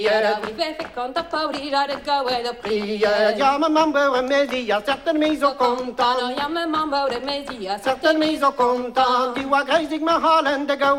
Vivait quand ta paurira de gawe de prière. Ja, mijn man bouwt me ja, zet me zo content. Ja, mijn man bouwt me ja, zet me zo content. Die wat reis ik me halen de gawe.